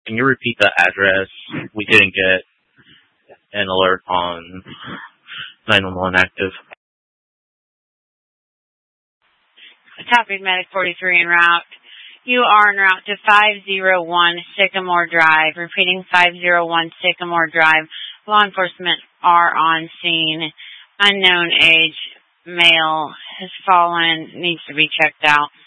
Can you repeat the address? We didn't get an alert on 911 active. Topic Medic 43 en route. You are en route to 501 Sycamore Drive. Repeating 501 Sycamore Drive. Law enforcement are on scene. Unknown age, male, has fallen, needs to be checked out.